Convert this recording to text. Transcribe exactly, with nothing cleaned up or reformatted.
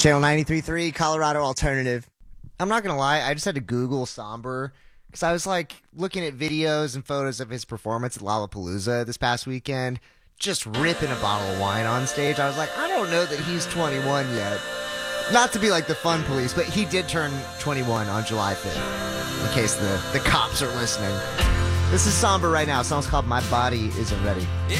Channel ninety-three point three, Colorado Alternative. I'm not going to lie, I just had to Google Somber because I was like looking at videos and photos of his performance at Lollapalooza this past weekend, just ripping a bottle of wine on stage. I was like, I don't know that he's twenty-one yet. Not to be like the fun police, but he did turn twenty-one on July fifth, in case the, the cops are listening. This is Somber right now. The song's called My Body Isn't Ready.